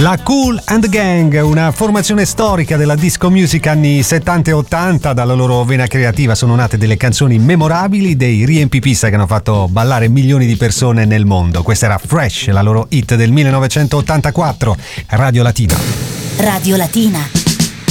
La Kool and the Gang, una formazione storica della disco music anni 70 e 80. Dalla loro vena creativa sono nate delle canzoni memorabili, dei riempipista che hanno fatto ballare milioni di persone nel mondo. Questa era Fresh, la loro hit del 1984. Radio Latina. Radio Latina.